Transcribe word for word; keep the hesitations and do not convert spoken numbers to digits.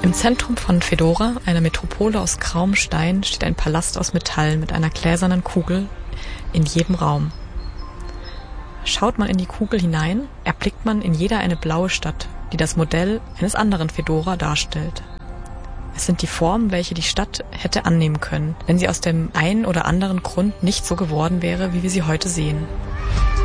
Im Zentrum von Fedora, einer Metropole aus grauem Stein, steht ein Palast aus Metall mit einer gläsernen Kugel in jedem Raum. Schaut man in die Kugel hinein, erblickt man in jeder eine blaue Stadt, die das Modell eines anderen Fedora darstellt. Es sind die Formen, welche die Stadt hätte annehmen können, wenn sie aus dem einen oder anderen Grund nicht so geworden wäre, wie wir sie heute sehen.